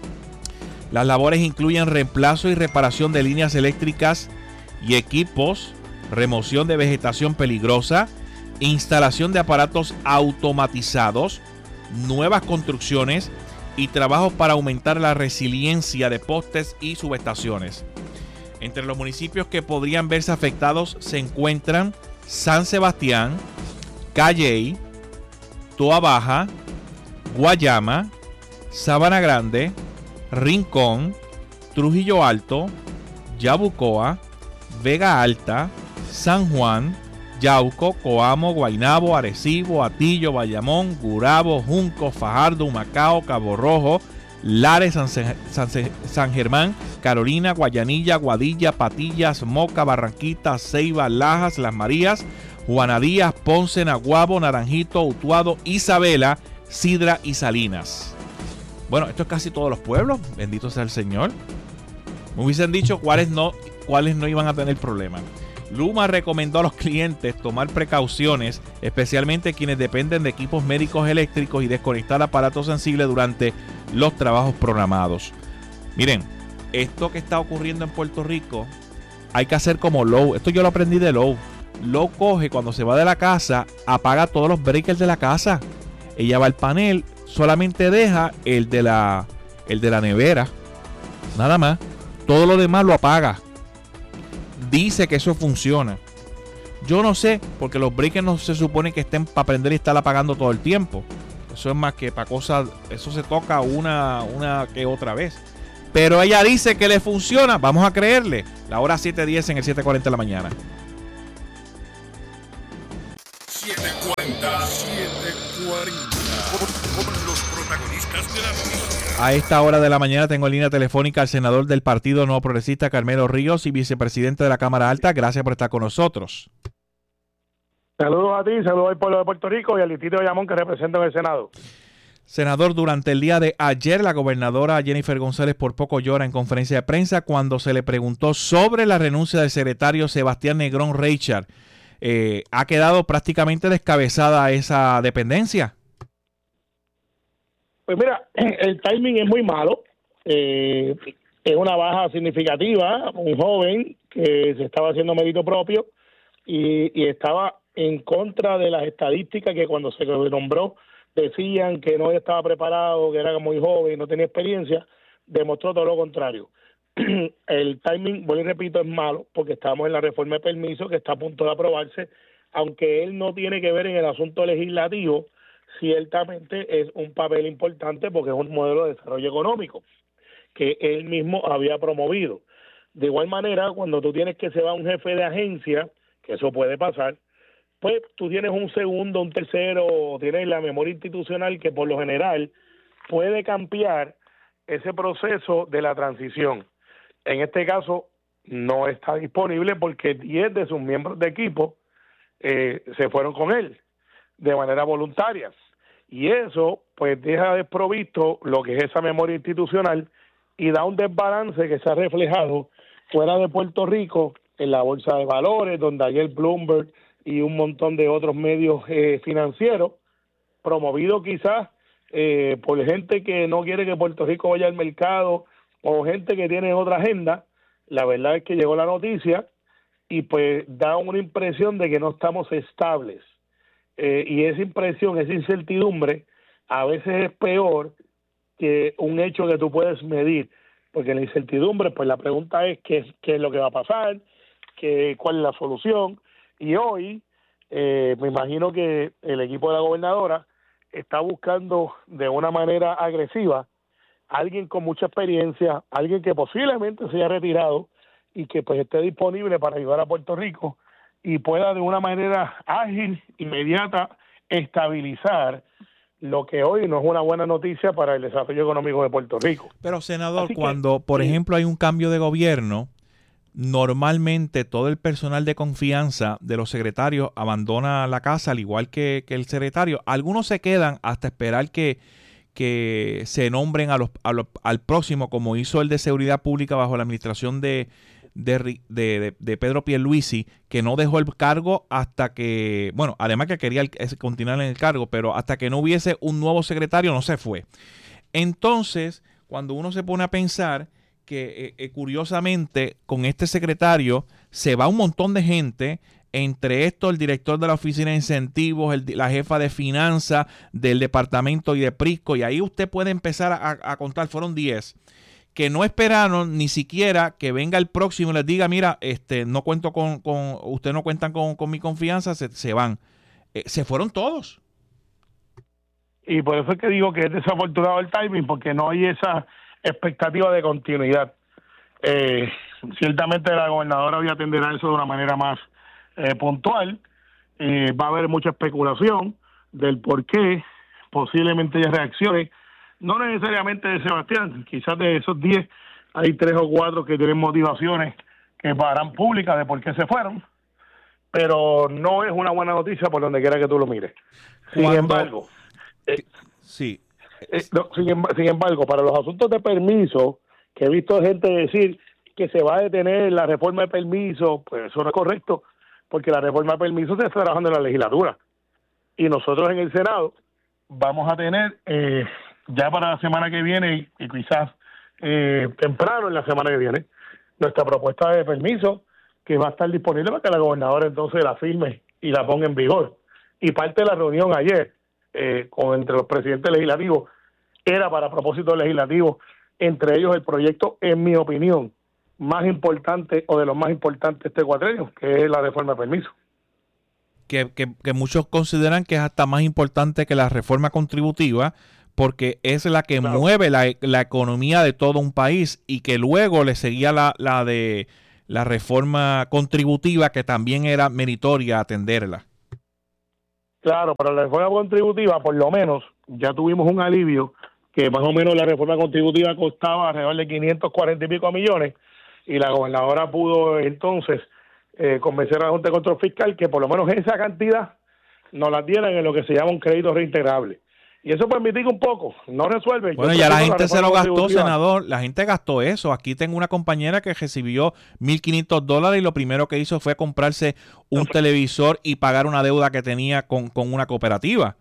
Las labores incluyen reemplazo y reparación de líneas eléctricas y equipos, remoción de vegetación peligrosa, instalación de aparatos automatizados, nuevas construcciones y trabajos para aumentar la resiliencia de postes y subestaciones. Entre los municipios que podrían verse afectados se encuentran San Sebastián, Calley, Toa Baja, Guayama, Sabana Grande, Rincón, Trujillo Alto, Yabucoa, Vega Alta, San Juan, Yauco, Coamo, Guaynabo, Arecibo, Atillo, Bayamón, Gurabo, Junco, Fajardo, Humacao, Cabo Rojo, Lares, San, San, San Germán, Carolina, Guayanilla, Guadilla, Patillas, Moca, Barranquita, Ceiba, Lajas, Las Marías, Juana Díaz, Ponce, Naguabo, Naranjito, Utuado, Isabela, Sidra y Salinas. Bueno, esto es casi todos los pueblos, bendito sea el Señor. Me hubiesen dicho cuáles no, cuáles no iban a tener problemas. Luma recomendó a los clientes tomar precauciones, especialmente quienes dependen de equipos médicos eléctricos, y desconectar aparatos sensibles durante los trabajos programados. Miren, esto que está ocurriendo en Puerto Rico hay que hacer como Low. Esto yo lo aprendí de Low. Low coge cuando se va de la casa, apaga todos los breakers de la casa. Ella va al panel, solamente deja el de la, el de la nevera. Nada más. Todo lo demás lo apaga. Dice que eso funciona. Yo no sé, porque los breakers no se supone que estén para prender y estar apagando todo el tiempo. Eso es más que para cosas, eso se toca una, una que otra vez. Pero ella dice que le funciona, vamos a creerle. La hora siete diez en el siete cuarenta de la mañana. siete cuarenta, siete cuarenta. Con, con los protagonistas de la noticia. A esta hora de la mañana tengo en línea telefónica al senador del Partido Nuevo Progresista, Carmelo Ríos, y vicepresidente de la Cámara Alta. Gracias por estar con nosotros. Saludos a ti, saludos al pueblo de Puerto Rico y al distrito de Bayamón que represento en el Senado. Senador, durante el día de ayer, la gobernadora Jennifer González por poco llora en conferencia de prensa cuando se le preguntó sobre la renuncia del secretario Sebastián Negrón Reichard. Eh, ¿Ha quedado prácticamente descabezada esa dependencia? Pues mira, el timing es muy malo. Eh, es una baja significativa, un joven que se estaba haciendo mérito propio y, y estaba en contra de las estadísticas que cuando se nombró decían que no estaba preparado, que era muy joven, no tenía experiencia. Demostró todo lo contrario. El timing, vuelvo y repito, es malo porque estamos en la reforma de permiso que está a punto de aprobarse, aunque él no tiene que ver en el asunto legislativo, ciertamente es un papel importante porque es un modelo de desarrollo económico que él mismo había promovido. De igual manera, cuando tú tienes que se va un jefe de agencia, que eso puede pasar, pues tú tienes un segundo, un tercero, tienes la memoria institucional que por lo general puede cambiar ese proceso de la transición. En este caso no está disponible porque diez de sus miembros de equipo eh, se fueron con él de manera voluntaria. Y eso pues deja desprovisto lo que es esa memoria institucional y da un desbalance que se ha reflejado fuera de Puerto Rico en la bolsa de valores, donde ayer Bloomberg y un montón de otros medios eh, financieros, promovido quizás eh, por gente que no quiere que Puerto Rico vaya al mercado o gente que tiene otra agenda. La verdad es que llegó la noticia y pues da una impresión de que no estamos estables. Eh, y esa impresión, esa incertidumbre, a veces es peor que un hecho que tú puedes medir, porque la incertidumbre, pues la pregunta es qué, qué es lo que va a pasar, qué, cuál es la solución. Y hoy, eh, me imagino que el equipo de la gobernadora está buscando de una manera agresiva a alguien con mucha experiencia, alguien que posiblemente se haya retirado y que pues esté disponible para ayudar a Puerto Rico y pueda de una manera ágil, inmediata, estabilizar lo que hoy no es una buena noticia para el desarrollo económico de Puerto Rico. Pero, senador, Así cuando, que, por sí. ejemplo, hay un cambio de gobierno, normalmente todo el personal de confianza de los secretarios abandona la casa, al igual que, que el secretario. Algunos se quedan hasta esperar que, que se nombren a los, a los, al próximo, como hizo el de Seguridad Pública bajo la administración de, de, de, de, de Pedro Pierluisi, que no dejó el cargo hasta que, bueno, además que quería el, continuar en el cargo, pero hasta que no hubiese un nuevo secretario no se fue. Entonces, cuando uno se pone a pensar que eh, eh, curiosamente con este secretario se va un montón de gente, entre esto el director de la oficina de incentivos, el, la jefa de finanzas del departamento y de Prisco, y ahí usted puede empezar a, a contar, fueron diez, que no esperaron ni siquiera que venga el próximo y les diga, mira, este no cuento con, con ustedes no cuentan con, con mi confianza, se, se van. Eh, se fueron todos. Y por eso es que digo que es desafortunado el timing, porque no hay esa expectativa de continuidad. Eh, ciertamente la gobernadora hoy atenderá eso de una manera más eh, puntual. Eh, va a haber mucha especulación del por qué posiblemente ella reaccione, no necesariamente de Sebastián, quizás de esos diez hay tres o cuatro que tienen motivaciones que harán públicas de por qué se fueron, pero no es una buena noticia por donde quiera que tú lo mires. Sin Cuando, embargo, eh, sí. Eh, no, sin, sin embargo, para los asuntos de permiso, que he visto gente decir que se va a detener la reforma de permiso, pues eso no es correcto, porque la reforma de permiso se está trabajando en la legislatura. Y nosotros en el Senado vamos a tener, eh, ya para la semana que viene, y, y quizás eh, temprano en la semana que viene, nuestra propuesta de permiso, que va a estar disponible para que la gobernadora entonces la firme y la ponga en vigor. Y parte de la reunión ayer, Eh, con entre los presidentes legislativos, era para propósitos legislativos, entre ellos el proyecto, en mi opinión, más importante o de los más importantes de este cuatrenio, que es la reforma de permiso. que, que, que muchos consideran que es hasta más importante que la reforma contributiva, porque es la que claro. mueve la, la economía de todo un país, y que luego le seguía la, la de la reforma contributiva, que también era meritoria atenderla. Claro, pero la reforma contributiva, por lo menos, ya tuvimos un alivio, que más o menos la reforma contributiva costaba alrededor de quinientos cuarenta y pico millones, y la gobernadora pudo entonces eh, convencer a la Junta de Control Fiscal que por lo menos esa cantidad nos la dieran en lo que se llama un crédito reintegrable. Y eso permite un poco, no resuelve. Bueno, ya la gente se lo gastó, senador, la gente gastó eso. Aquí tengo una compañera que recibió mil quinientos dólares y lo primero que hizo fue comprarse un okay. televisor y pagar una deuda que tenía con, con una cooperativa.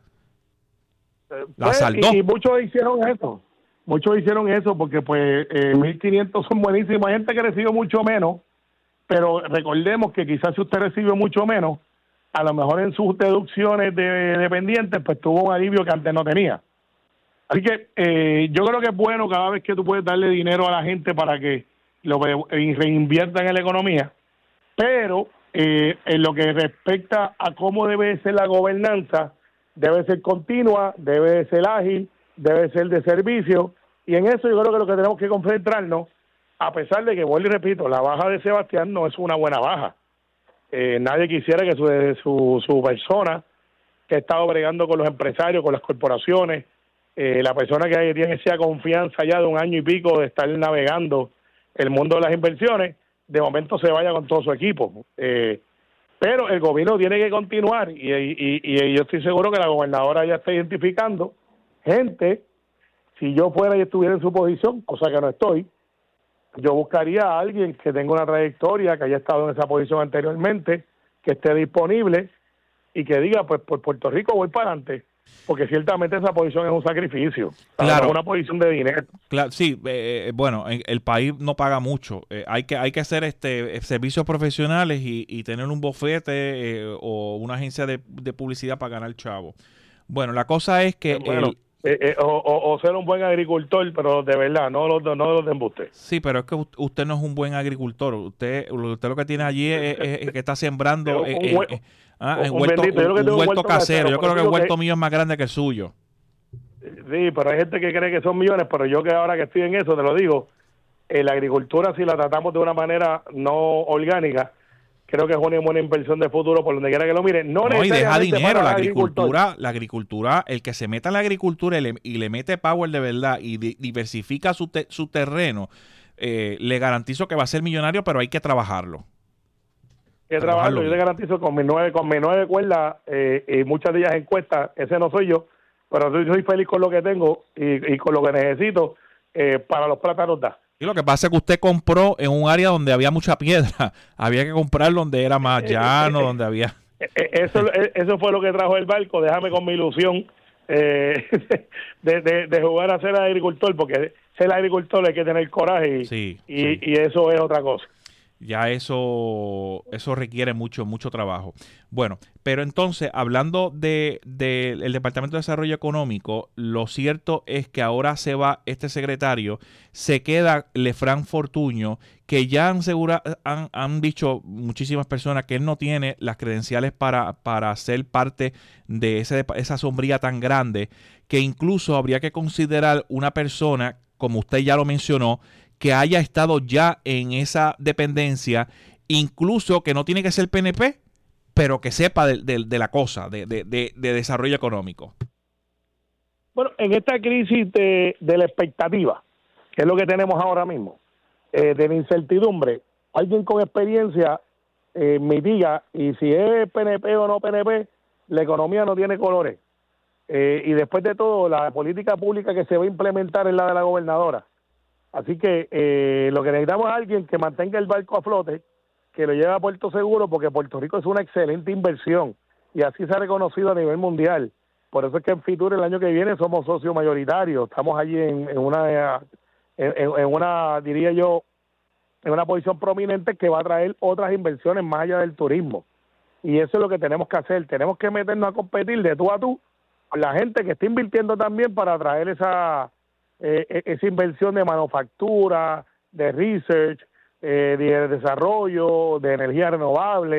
La pues, saldó. Y, y muchos hicieron eso, muchos hicieron eso porque pues eh, mil quinientos son buenísimos. Hay gente que recibió mucho menos, pero recordemos que quizás si usted recibió mucho menos, a lo mejor en sus deducciones de dependientes, pues tuvo un alivio que antes no tenía. Así que eh, yo creo que es bueno cada vez que tú puedes darle dinero a la gente para que lo reinviertan en la economía, pero eh, en lo que respecta a cómo debe ser la gobernanza, debe ser continua, debe ser ágil, debe ser de servicio, y en eso yo creo que lo que tenemos que concentrarnos, a pesar de que, vuelvo y repito, la baja de Sebastián no es una buena baja. Eh, nadie quisiera que su, su, su persona, que ha estado bregando con los empresarios, con las corporaciones, eh, la persona que tiene esa confianza ya de un año y pico de estar navegando el mundo de las inversiones, de momento se vaya con todo su equipo. Eh, pero el gobierno tiene que continuar, y, y, y yo estoy seguro que la gobernadora ya está identificando gente. Si yo fuera y estuviera en su posición, cosa que no estoy, yo buscaría a alguien que tenga una trayectoria, que haya estado en esa posición anteriormente, que esté disponible y que diga, pues por Puerto Rico voy para adelante, porque ciertamente esa posición es un sacrificio, claro, es una posición de dinero. Claro, sí, eh, bueno, el país no paga mucho, eh, hay que hay que hacer este servicios profesionales y, y tener un bufete eh, o una agencia de, de publicidad para ganar chavo. Bueno, la cosa es que bueno, el, Eh, eh, o, o, o ser un buen agricultor, pero de verdad, no los, no los de embuste. Sí, pero es que usted no es un buen agricultor. Usted usted lo que tiene allí es, es, es que está sembrando un, eh, eh, ah, un, huerto, un, un, un huerto casero. Yo creo que el huerto que, mío es más grande que el suyo. Sí, pero hay gente que cree que son millones, pero yo que ahora que estoy en eso, te lo digo, eh, la agricultura, si la tratamos de una manera no orgánica, creo que es una buena inversión de futuro por donde quiera que lo miren. No, no y deja dinero. La agricultura, la agricultura, el que se meta en la agricultura y le, y le mete power de verdad y di, diversifica su, te, su terreno, eh, le garantizo que va a ser millonario, pero hay que trabajarlo. Hay que trabajarlo. Yo te garantizo con mis nueve, con mis nueve cuerdas, eh, y muchas de ellas encuestas, ese no soy yo, pero yo soy feliz con lo que tengo y, y con lo que necesito eh, para los plátanos da. Y lo que pasa es que usted compró en un área donde había mucha piedra. Había que comprar donde era más llano, donde había... Eso, eso fue lo que trajo el barco. Déjame con mi ilusión eh, de, de, de jugar a ser agricultor, porque ser agricultor hay que tener coraje y, sí, y, sí. y eso es otra cosa. Ya eso eso requiere mucho mucho trabajo. Bueno, pero entonces, hablando de, de el Departamento de Desarrollo Económico, lo cierto es que ahora se va este secretario, se queda Lefranc Fortuño, que ya han, segura, han, han dicho muchísimas personas que él no tiene las credenciales para, para ser parte de ese, esa sombría tan grande, que incluso habría que considerar una persona, como usted ya lo mencionó, que haya estado ya en esa dependencia, incluso que no tiene que ser P N P, pero que sepa de, de, de la cosa, de, de, de, de desarrollo económico. Bueno, en esta crisis de, de la expectativa, que es lo que tenemos ahora mismo, eh, de la incertidumbre, alguien con experiencia eh, mitiga, y si es P N P o no P N P, la economía no tiene colores. Eh, y después de todo, la política pública que se va a implementar es la de la gobernadora. Así que eh, lo que necesitamos es alguien que mantenga el barco a flote, que lo lleve a puerto seguro, porque Puerto Rico es una excelente inversión y así se ha reconocido a nivel mundial. Por eso es que en Fitur el año que viene somos socios mayoritarios. Estamos allí en, en una, en, en una, diría yo, en una posición prominente que va a traer otras inversiones más allá del turismo. Y eso es lo que tenemos que hacer. Tenemos que meternos a competir de tú a tú con la gente que está invirtiendo también para traer esa... Eh, esa inversión de manufactura, de research, eh, de desarrollo, de energía renovable,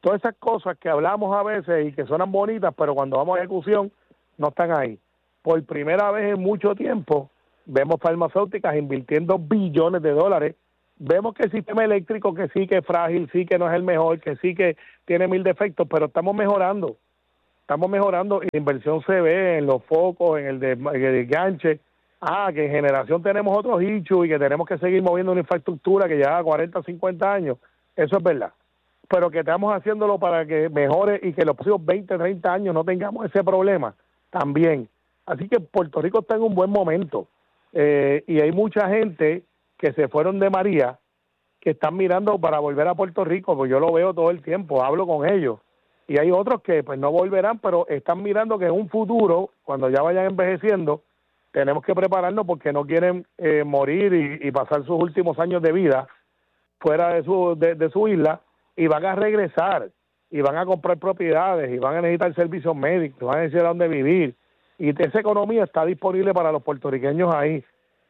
todas esas cosas que hablamos a veces y que suenan bonitas, pero cuando vamos a ejecución no están ahí. Por primera vez en mucho tiempo vemos farmacéuticas invirtiendo billones de dólares. Vemos que el sistema eléctrico que sí que es frágil, sí que no es el mejor, que sí que tiene mil defectos, pero estamos mejorando. Estamos mejorando y la inversión se ve en los focos, en el de, en el ganche. Ah, que en generación tenemos otros issues y que tenemos que seguir moviendo una infraestructura que lleva cuarenta, cincuenta años. Eso es verdad. Pero que estamos haciéndolo para que mejore y que los próximos veinte, treinta años no tengamos ese problema también. Así que Puerto Rico está en un buen momento. Eh, y hay mucha gente que se fueron de María que están mirando para volver a Puerto Rico, pues yo lo veo todo el tiempo, hablo con ellos. Y hay otros que pues no volverán, pero están mirando que en un futuro, cuando ya vayan envejeciendo, tenemos que prepararnos porque no quieren eh, morir y, y pasar sus últimos años de vida fuera de su de, de su isla, y van a regresar y van a comprar propiedades y van a necesitar servicios médicos, van a necesitar dónde vivir, y esa economía está disponible para los puertorriqueños ahí.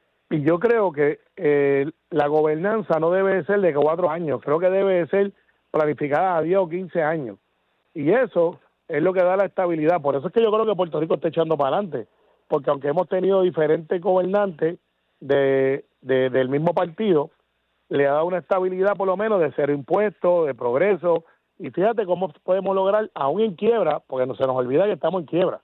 Y yo creo que eh, la gobernanza no debe ser de cuatro años, creo que debe ser planificada a diez o quince años, y eso es lo que da la estabilidad. Por eso es que yo creo que Puerto Rico está echando para adelante, porque aunque hemos tenido diferentes gobernantes de, de del mismo partido, le ha dado una estabilidad por lo menos de cero impuestos, de progreso, y fíjate cómo podemos lograr, aún en quiebra, porque no se nos olvida que estamos en quiebra,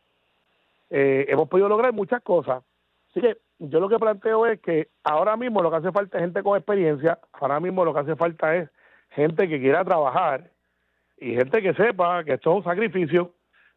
eh, hemos podido lograr muchas cosas. Así que yo lo que planteo es que ahora mismo lo que hace falta es gente con experiencia, ahora mismo lo que hace falta es gente que quiera trabajar y gente que sepa que esto es un sacrificio,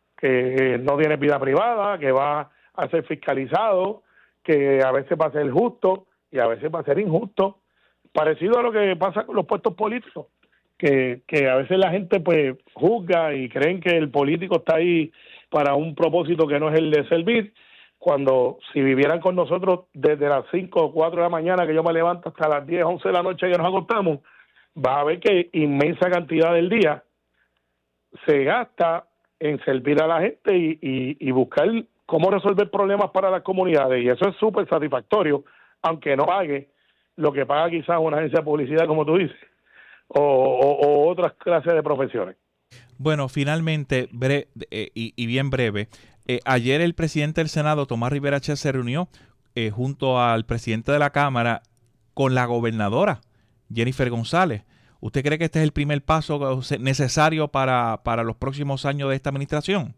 que no tiene vida privada, que va a ser fiscalizado, que a veces va a ser justo y a veces va a ser injusto, parecido a lo que pasa con los puestos políticos, que, que a veces la gente pues juzga y creen que el político está ahí para un propósito que no es el de servir, cuando si vivieran con nosotros desde las cinco o cuatro de la mañana que yo me levanto hasta las diez, once de la noche que nos acostamos, vas a ver que inmensa cantidad del día se gasta en servir a la gente y, y, y buscar cómo resolver problemas para las comunidades, y eso es súper satisfactorio, aunque no pague lo que paga quizás una agencia de publicidad, como tú dices, o, o, o otras clases de profesiones. Bueno, finalmente, bre eh, y, y bien breve, eh, ayer el presidente del Senado, Tomás Rivera Chatz, se reunió eh, junto al presidente de la Cámara con la gobernadora, Jennifer González. ¿Usted cree que este es el primer paso necesario para, para los próximos años de esta administración?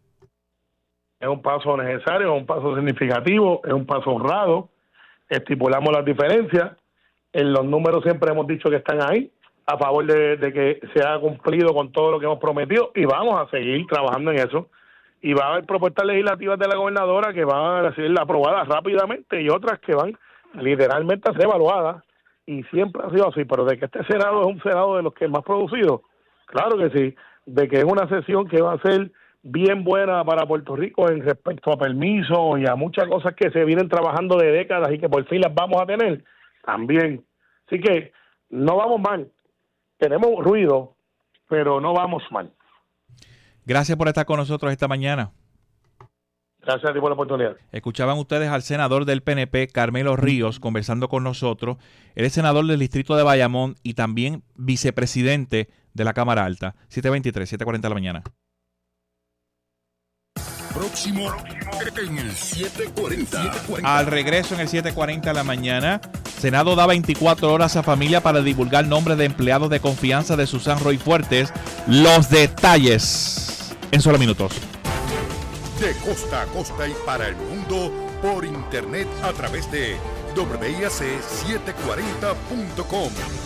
Es un paso necesario, es un paso significativo, es un paso honrado. Estipulamos las diferencias. En los números siempre hemos dicho que están ahí, a favor de, de que se haya cumplido con todo lo que hemos prometido, y vamos a seguir trabajando en eso. Y va a haber propuestas legislativas de la gobernadora que van a ser aprobadas rápidamente y otras que van literalmente a ser evaluadas, y siempre ha sido así. Pero de que este Senado es un Senado de los que más producido, claro que sí, de que es una sesión que va a ser bien buena para Puerto Rico en respecto a permisos y a muchas cosas que se vienen trabajando de décadas y que por fin las vamos a tener también. Así que no vamos mal, tenemos ruido, pero no vamos mal. Gracias por estar con nosotros esta mañana. Gracias a ti por la oportunidad. Escuchaban ustedes al senador del P N P, Carmelo Ríos, conversando con nosotros. Él es senador del distrito de Bayamón y también vicepresidente de la Cámara Alta. siete veintitrés, siete cuarenta de la mañana. Próximo en el siete cuarenta. Al regreso en el siete cuarenta de la mañana, Senado da veinticuatro horas a familia para divulgar nombres de empleados de confianza de Susan Roy Fuertes. Los detalles en solo minutos. De costa a costa y para el mundo por internet a través de doble u i a ce setecientos cuarenta punto com.